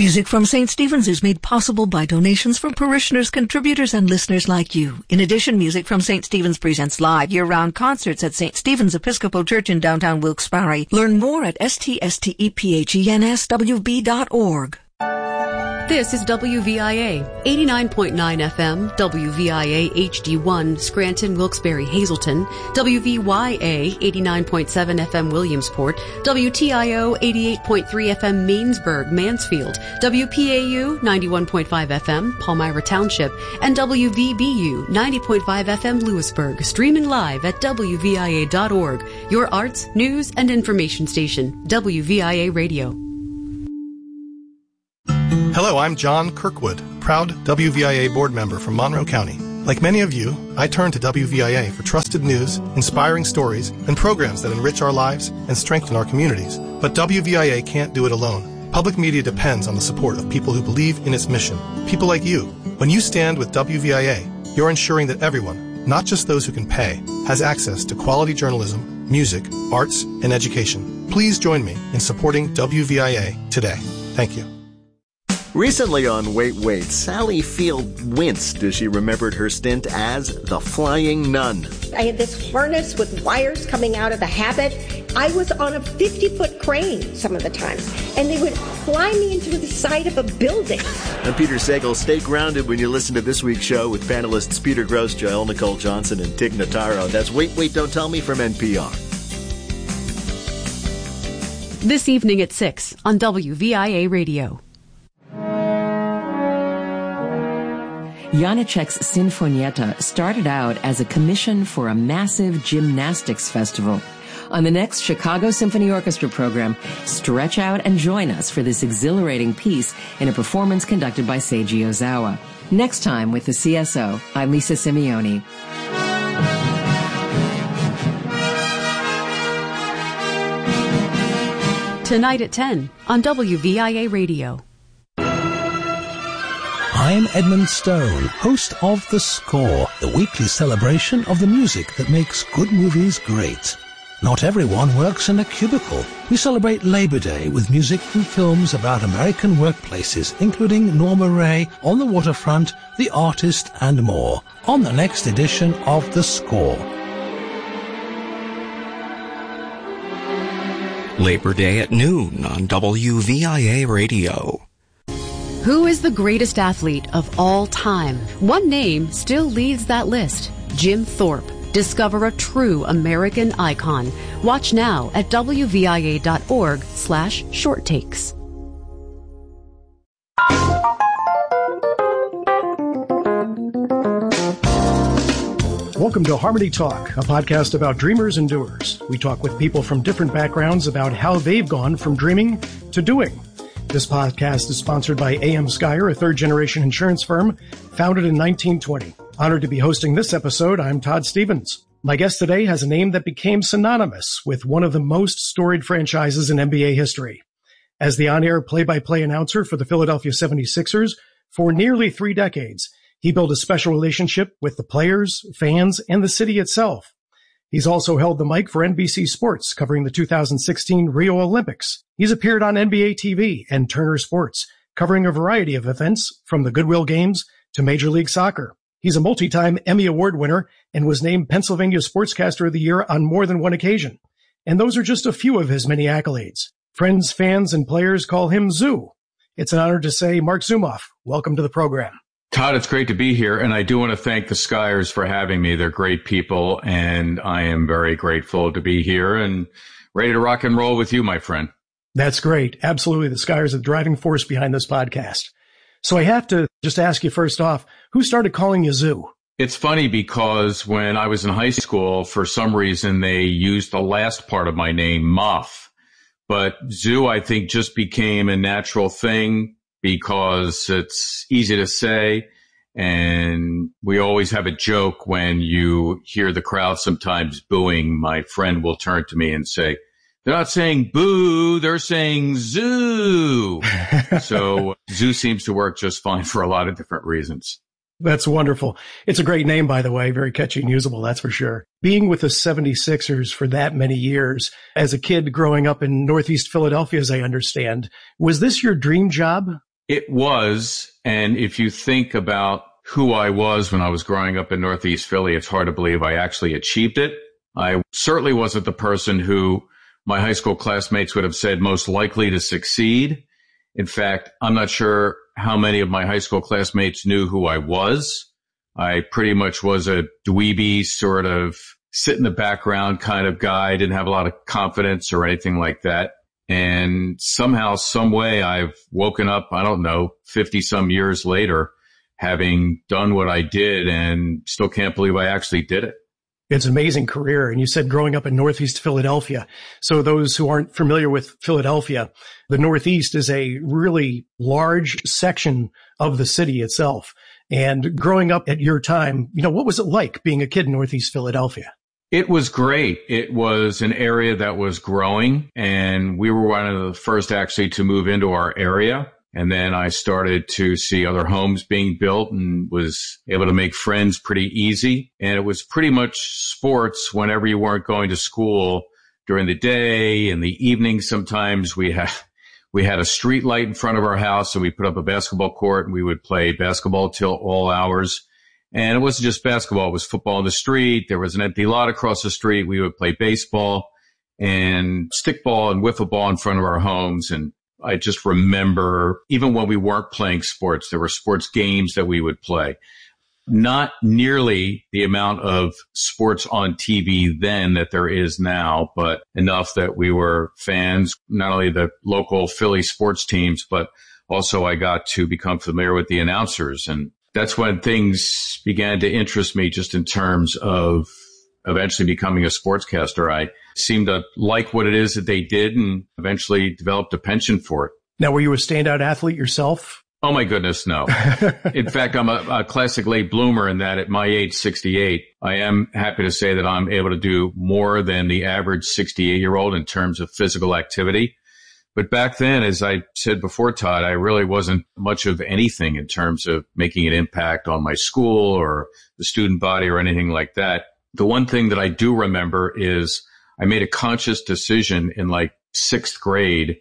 Music from St. Stephen's is made possible by donations from parishioners, contributors, and listeners like you. In addition, Music from St. Stephen's presents live year-round concerts at St. Stephen's Episcopal Church in downtown Wilkes-Barre. Learn more at ststephenswb.org. This is WVIA, 89.9 FM, WVIA HD1, Scranton, Wilkes-Barre, Hazleton, WVYA, 89.7 FM, Williamsport, WTIO, 88.3 FM, Mainsburg, Mansfield, WPAU, 91.5 FM, Palmyra Township, and WVBU, 90.5 FM, Lewisburg, streaming live at WVIA.org, your arts, news, and information station, WVIA Radio. Hello, I'm John Kirkwood, proud WVIA board member from Monroe County. Like many of you, I turn to WVIA for trusted news, inspiring stories, and programs that enrich our lives and strengthen our communities. But WVIA can't do it alone. Public media depends on the support of people who believe in its mission. People like you. When you stand with WVIA, you're ensuring that everyone, not just those who can pay, has access to quality journalism, music, arts, and education. Please join me in supporting WVIA today. Thank you. Recently on Wait, Sally Field winced as she remembered her stint as the Flying Nun. I had this harness with wires coming out of the habit. I was on a 50-foot crane some of the time, and they would fly me into the side of a building. I'm Peter Sagal. Stay grounded when you listen to this week's show with panelists Peter Grosz, Joel Nicole Johnson, and Tig Notaro. That's Wait, Don't Tell Me from NPR. This evening at 6 on WVIA Radio. Janacek's Sinfonietta started out as a commission for a massive gymnastics festival. On the next Chicago Symphony Orchestra program, stretch out and join us for this exhilarating piece in a performance conducted by Seiji Ozawa. Next time with the CSO, I'm Lisa Simeone. Tonight at 10 on WVIA Radio. I'm Edmund Stone, host of The Score, the weekly celebration of the music that makes good movies great. Not everyone works in a cubicle. We celebrate Labor Day with music from films about American workplaces, including Norma Ray, On the Waterfront, The Artist, and more, on the next edition of The Score. Labor Day at noon on WVIA Radio. Who is the greatest athlete of all time? One name still leads that list. Jim Thorpe. Discover a true American icon. Watch now at WVIA.org/short takes. Welcome to Harmony Talk, a podcast about dreamers and doers. We talk with people from different backgrounds about how they've gone from dreaming to doing. This podcast is sponsored by A.M. Skyer, a third-generation insurance firm founded in 1920. Honored to be hosting this episode, I'm Todd Stevens. My guest today has a name that became synonymous with one of the most storied franchises in NBA history. As the on-air play-by-play announcer for the Philadelphia 76ers for nearly 3 decades, he built a special relationship with the players, fans, and the city itself. He's also held the mic for NBC Sports, covering the 2016 Rio Olympics. He's appeared on NBA TV and Turner Sports, covering a variety of events from the Goodwill Games to Major League Soccer. He's a multi-time Emmy Award winner and was named Pennsylvania Sportscaster of the Year on more than one occasion. And those are just a few of his many accolades. Friends, fans, and players call him Zoo. It's an honor to say, Mark Zumoff, welcome to the program. Todd, it's great to be here, and I do want to thank the Skyers for having me. They're great people, and I am very grateful to be here and ready to rock and roll with you, my friend. That's great. Absolutely. The Skyers are the driving force behind this podcast. So I have to just ask you first off, who started calling you Zoo? It's funny because when I was in high school, for some reason, they used the last part of my name, Muff. But Zoo, I think, just became a natural thing because it's easy to say. And we always have a joke when you hear the crowd sometimes booing. My friend will turn to me and say, they're not saying boo, they're saying zoo. So Zoo seems to work just fine for a lot of different reasons. That's wonderful. It's a great name, by the way. Very catchy and usable, that's for sure. Being with the 76ers for that many years, as a kid growing up in Northeast Philadelphia, as I understand, was this your dream job? It was. And if you think about who I was when I was growing up in Northeast Philly, it's hard to believe I actually achieved it. I certainly wasn't the person who my high school classmates would have said most likely to succeed. In fact, I'm not sure how many of my high school classmates knew who I was. I pretty much was a dweeby, sort of sit in the background kind of guy. Didn't have a lot of confidence or anything like that. And somehow, some way, I've woken up, 50 some years later, having done what I did, and still can't believe I actually did it. It's an amazing career. And you said growing up in Northeast Philadelphia. So those who aren't familiar with Philadelphia, the Northeast is a really large section of the city itself. And growing up at your time, what was it like being a kid in Northeast Philadelphia? It was great. It was an area that was growing, and we were one of the first actually to move into our area. And then I started to see other homes being built and was able to make friends pretty easy. And it was pretty much sports whenever you weren't going to school during the day. In the evening, sometimes we had a street light in front of our house, and we put up a basketball court, and we would play basketball till all hours. And it wasn't just basketball. It was football in the street. There was an empty lot across the street. We would play baseball and stickball and wiffle ball in front of our homes. And I just remember, even when we weren't playing sports, there were sports games that we would play. Not nearly the amount of sports on TV then that there is now, but enough that we were fans, not only the local Philly sports teams, but also I got to become familiar with the announcers. And that's when things began to interest me, just in terms of eventually becoming a sportscaster. I seemed to like what it is that they did, and eventually developed a penchant for it. Now, were you a standout athlete yourself? Oh, my goodness, no. In fact, I'm a classic late bloomer in that at my age, 68, I am happy to say that I'm able to do more than the average 68-year-old in terms of physical activity. But back then, as I said before, Todd, I really wasn't much of anything in terms of making an impact on my school or the student body or anything like that. The one thing that I do remember is I made a conscious decision in like 6th grade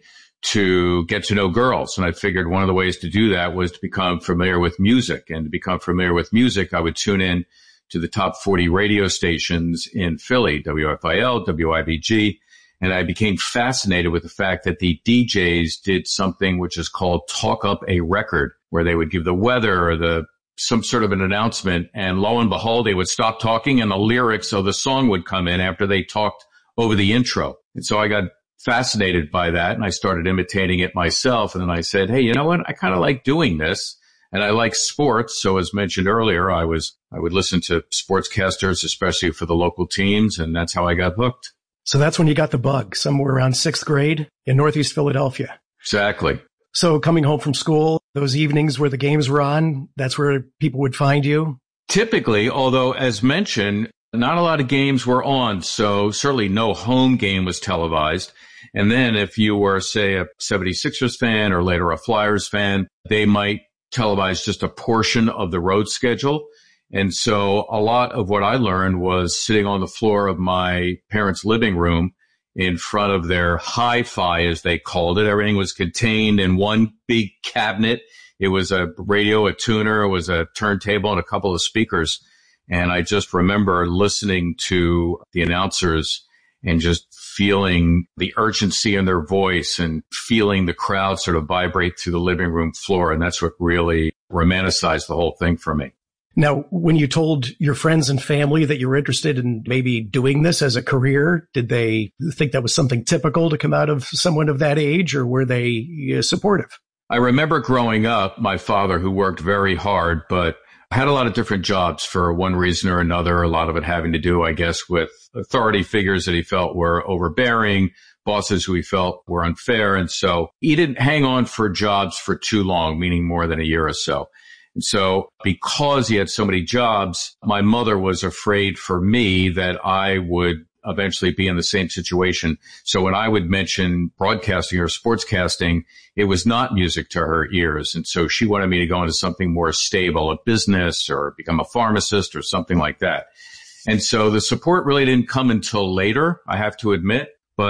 to get to know girls. And I figured one of the ways to do that was to become familiar with music. And to become familiar with music, I would tune in to the top 40 radio stations in Philly, WFIL, WIBG. And I became fascinated with the fact that the DJs did something which is called talk up a record, where they would give the weather or some sort of an announcement, and lo and behold, they would stop talking and the lyrics of the song would come in after they talked over the intro. And so I got fascinated by that, and I started imitating it myself. And then I said, hey, you know what? I kind of like doing this, and I like sports. So as mentioned earlier, I would listen to sportscasters, especially for the local teams, and that's how I got hooked. So that's when you got the bug, somewhere around 6th grade in Northeast Philadelphia. Exactly. So coming home from school, those evenings where the games were on, that's where people would find you? Typically, although as mentioned, not a lot of games were on, so certainly no home game was televised. And then if you were, say, a 76ers fan or later a Flyers fan, they might televise just a portion of the road schedule. And so a lot of what I learned was sitting on the floor of my parents' living room in front of their hi-fi, as they called it. Everything was contained in one big cabinet. It was a radio, a tuner, it was a turntable, and a couple of speakers. And I just remember listening to the announcers and just feeling the urgency in their voice and feeling the crowd sort of vibrate through the living room floor. And that's what really romanticized the whole thing for me. Now, when you told your friends and family that you were interested in maybe doing this as a career, did they think that was something typical to come out of someone of that age, or were they supportive? I remember growing up, my father, who worked very hard, but had a lot of different jobs for one reason or another, a lot of it having to do, I guess, with authority figures that he felt were overbearing, bosses who he felt were unfair. And so he didn't hang on for jobs for too long, meaning more than a year or so. And so because he had so many jobs, my mother was afraid for me that I would eventually be in the same situation. So when I would mention broadcasting or sportscasting, it was not music to her ears. And so she wanted me to go into something more stable, a business or become a pharmacist or something like that. And so the support really didn't come until later, I have to admit. But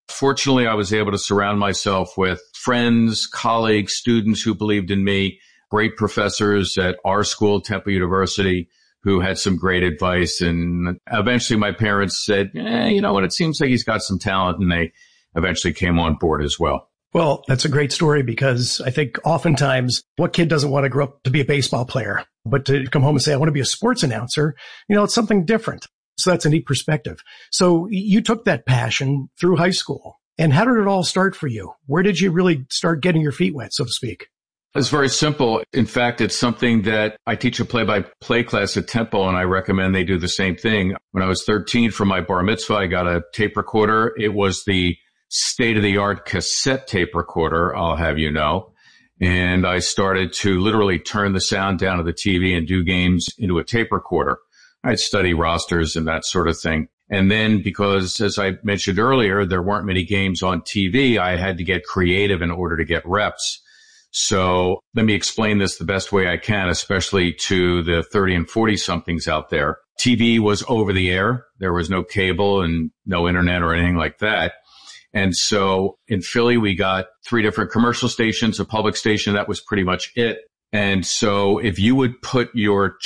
Fortunately, I was able to surround myself with friends, colleagues, students who believed in me, great professors at our school, Temple University, who had some great advice. And eventually my parents said, you know what, it seems like he's got some talent. And they eventually came on board as well. Well, that's a great story because I think oftentimes what kid doesn't want to grow up to be a baseball player, but to come home and say, I want to be a sports announcer, it's something different. So that's a neat perspective. So you took that passion through high school. And how did it all start for you? Where did you really start getting your feet wet, so to speak? It's very simple. In fact, it's something that I teach a play-by-play class at Temple, and I recommend they do the same thing. When I was 13 for my bar mitzvah, I got a tape recorder. It was the state-of-the-art cassette tape recorder, I'll have you know. And I started to literally turn the sound down of the TV and do games into a tape recorder. I'd study rosters and that sort of thing. And then because, as I mentioned earlier, there weren't many games on TV, I had to get creative in order to get reps. So let me explain this the best way I can, especially to the 30 and 40 somethings out there. TV was over the air. There was no cable and no internet or anything like that. And so in Philly, we got 3 different commercial stations, a public station. That was pretty much it. And so if you would put your